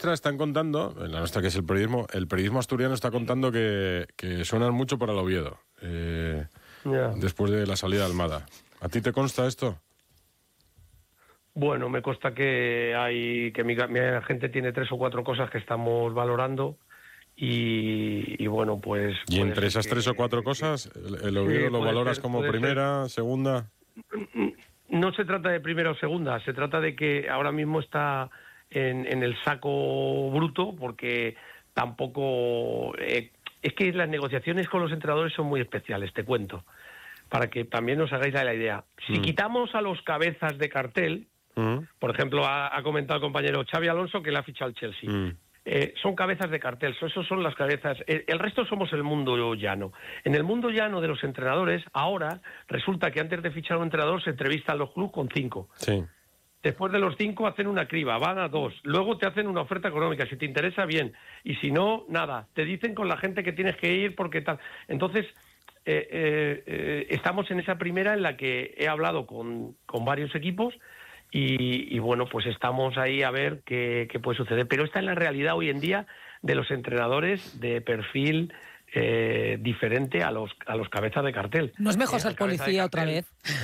nuestra están contando, en la nuestra que es el periodismo asturiano está contando que suenan mucho para el Oviedo, después de la salida de Almada. ¿A ti te consta esto? Bueno, me consta que mi gente tiene 3 o 4 cosas que estamos valorando y bueno, pues... ¿Y entre esas 3 o 4 cosas, el Oviedo lo valoras como primera, segunda? No se trata de primera o segunda, se trata de que ahora mismo está en el saco bruto, porque tampoco... es que las negociaciones con los entrenadores son muy especiales, te cuento, para que también os hagáis la idea. Si quitamos a los cabezas de cartel... Por ejemplo, ha comentado el compañero Xavi Alonso que le ha fichado el Chelsea. Son cabezas de cartel, esos son las cabezas. El resto somos el mundo llano. En el mundo llano de los entrenadores, ahora resulta que antes de fichar a un entrenador se entrevistan los clubes con 5. Sí. Después de los 5 hacen una criba, van a 2. Luego te hacen una oferta económica, si te interesa bien. Y si no, nada. Te dicen con la gente que tienes que ir porque tal. Entonces... estamos en esa primera en la que he hablado con varios equipos y bueno, pues estamos ahí a ver qué puede suceder. Pero esta es la realidad hoy en día de los entrenadores de perfil diferente a los cabezas de cartel. ¿No es mejor ser policía otra vez?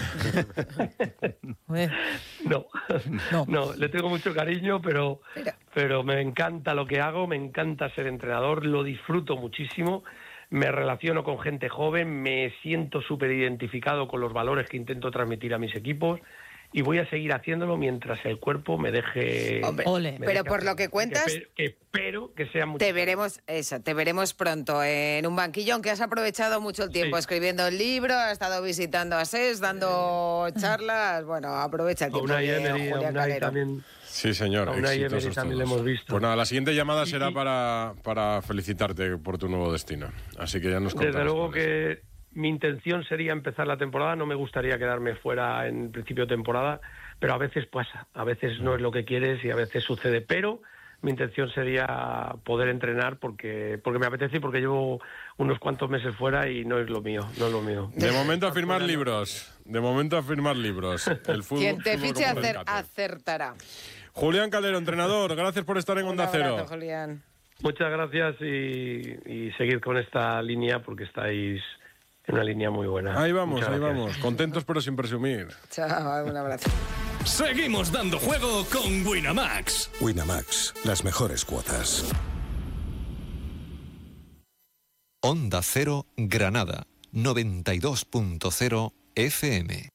No, le tengo mucho cariño, pero me encanta lo que hago, me encanta ser entrenador, lo disfruto muchísimo. Me relaciono con gente joven, me siento súper identificado con los valores que intento transmitir a mis equipos y voy a seguir haciéndolo mientras el cuerpo me deje... Hombre, pero por lo que cuentas... Que espero que sea mucho... Te veremos pronto en un banquillo, aunque has aprovechado mucho el tiempo escribiendo el libro, has estado visitando a SES, dando charlas... Bueno, aprovecha el tiempo. Julián Calero. También... Sí, señor. A Unai Emery también lo hemos visto. Pues nada, la siguiente llamada será para felicitarte por tu nuevo destino. Así que ya nos contarás. Desde luego que mi intención sería empezar la temporada. No me gustaría quedarme fuera en principio de temporada, pero a veces pasa. A veces no es lo que quieres y a veces sucede. Pero mi intención sería poder entrenar porque me apetece y porque llevo unos cuantos meses fuera y no es lo mío. De momento a firmar libros. El fútbol, quien te fiche acertará. Julián Calero, entrenador, gracias por estar en Onda Cero. Julián. Muchas gracias y seguir con esta línea porque estáis en una línea muy buena. Ahí vamos. Contentos pero sin presumir. Chao, un abrazo. Seguimos dando juego con Winamax. Winamax, las mejores cuotas. Onda Cero, Granada, 92.0 FM.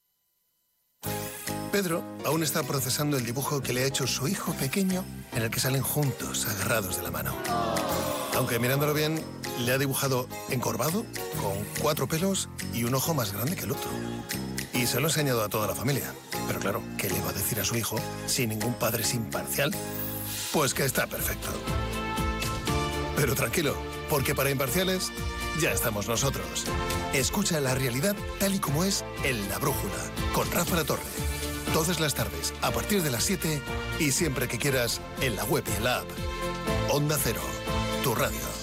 Pedro aún está procesando el dibujo que le ha hecho su hijo pequeño, en el que salen juntos, agarrados de la mano. Aunque mirándolo bien, le ha dibujado encorvado, con 4 pelos y un ojo más grande que el otro. Y se lo ha enseñado a toda la familia. Pero claro, ¿qué le va a decir a su hijo si ningún padre es imparcial? Pues que está perfecto. Pero tranquilo, porque para imparciales ya estamos nosotros. Escucha la realidad tal y como es en La Brújula, con Rafa La Torre. Todas las tardes, a partir de las 7 y siempre que quieras, en la web y en la app. Onda Cero, tu radio.